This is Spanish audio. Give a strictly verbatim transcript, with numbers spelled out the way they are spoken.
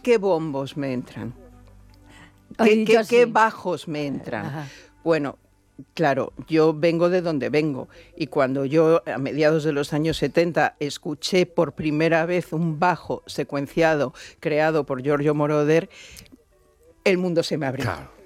qué bombos me entran? ¿Qué, qué, ¿Qué bajos me entran? Ajá. Bueno, claro, yo vengo de donde vengo y cuando yo a mediados de los años setenta escuché por primera vez un bajo secuenciado creado por Giorgio Moroder, el mundo se me abrió. Claro.